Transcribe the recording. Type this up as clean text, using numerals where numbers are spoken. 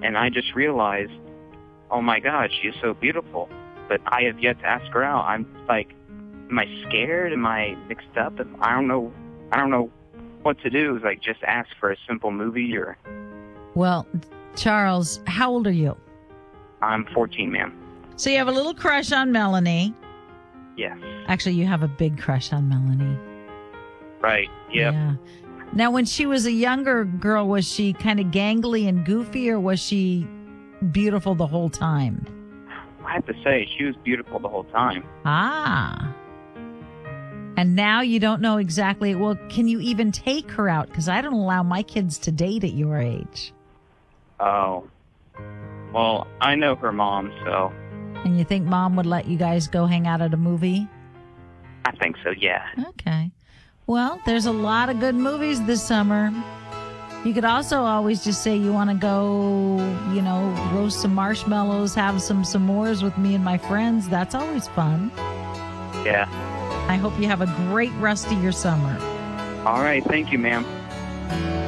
And I just realized, oh my God, she is so beautiful. But I have yet to ask her out. I'm like, am I scared? Am I mixed up? I don't know what to do. Like, just ask for a simple movie or... Well, Charles, how old are you? I'm 14, ma'am. So you have a little crush on Melanie. Yes. Actually, you have a big crush on Melanie. Right. Yep. Yeah. Now, when she was a younger girl, was she kind of gangly and goofy, or was she beautiful the whole time? I have to say, she was beautiful the whole time. Ah. And now you don't know exactly, well, can you even take her out? Because I don't allow my kids to date at your age. Oh. Well, I know her mom, so... And you think Mom would let you guys go hang out at a movie? I think so, yeah. Okay. Well, there's a lot of good movies this summer. You could also always just say you want to go, roast some marshmallows, have some s'mores with me and my friends. That's always fun. Yeah. I hope you have a great rest of your summer. All right. Thank you, ma'am.